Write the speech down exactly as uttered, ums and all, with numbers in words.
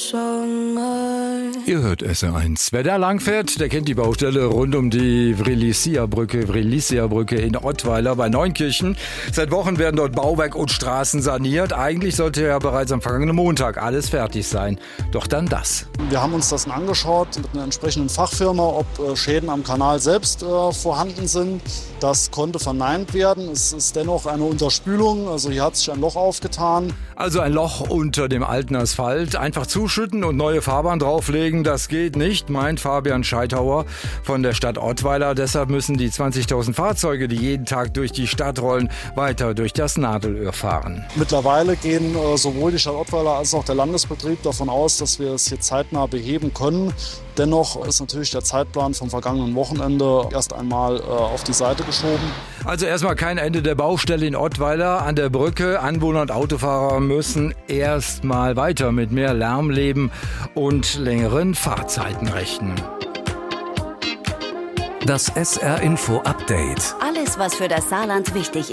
Ihr hört S R eins. Wer da lang fährt, der kennt die Baustelle rund um die Vrilicia-Brücke, Vrilicia-Brücke in Ottweiler bei Neunkirchen. Seit Wochen werden dort Bauwerk und Straßen saniert. Eigentlich sollte ja bereits am vergangenen Montag alles fertig sein. Doch dann das. Wir haben uns das angeschaut mit einer entsprechenden Fachfirma, ob äh, Schäden am Kanal selbst äh, vorhanden sind. Das konnte verneint werden. Es ist dennoch eine Unterspülung, also hier hat sich ein Loch aufgetan. Also ein Loch unter dem alten Asphalt. Einfach zuschütten und neue Fahrbahn drauflegen, das geht nicht, meint Fabian Scheithauer von der Stadt Ottweiler. Deshalb müssen die zwanzigtausend Fahrzeuge, die jeden Tag durch die Stadt rollen, weiter durch das Nadelöhr fahren. Mittlerweile gehen äh, sowohl die Stadt Ottweiler als auch der Landesbetrieb davon aus, dass wir es hier zeitnah beheben können. Dennoch ist natürlich der Zeitplan vom vergangenen Wochenende erst einmal äh, auf die Seite geschoben. Also erstmal kein Ende der Baustelle in Ottweiler an der Brücke. Anwohner und Autofahrer müssen erstmal weiter mit mehr Lärm leben und längeren Fahrzeiten rechnen. Das S R Info Update. Alles, was für das Saarland wichtig ist.